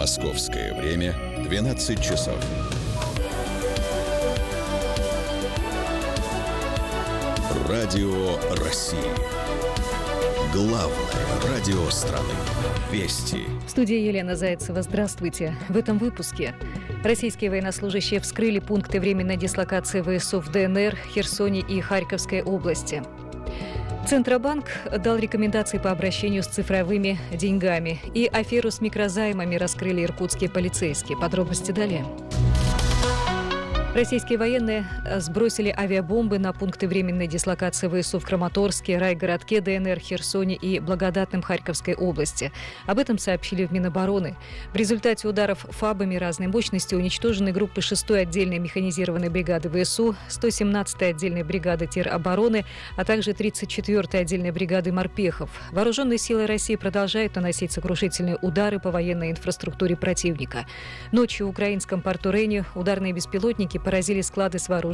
Московское время 12 часов. Радио России. Главное радио страны. Вести. В студии Елена Зайцева. Здравствуйте. В этом выпуске. Российские военнослужащие вскрыли пункты временной дислокации ВСУ в ДНР, Херсоне и Харьковской области. Центробанк дал рекомендации по обращению с цифровыми деньгами. И аферу с микрозаймами раскрыли иркутские полицейские. Подробности далее. Российские военные сбросили авиабомбы на пункты временной дислокации ВСУ в Краматорске, райгородке ДНР, Херсоне и Благодатном Харьковской области. Об этом сообщили в Минобороны. В результате ударов ФАБами разной мощности уничтожены группы 6-й отдельной механизированной бригады ВСУ, 117-й отдельной бригады теробороны, а также 34-й отдельной бригады морпехов. Вооруженные силы России продолжают наносить сокрушительные удары по военной инфраструктуре противника. Ночью в украинском порту Рені ударные беспилотники поразили склады с вооружением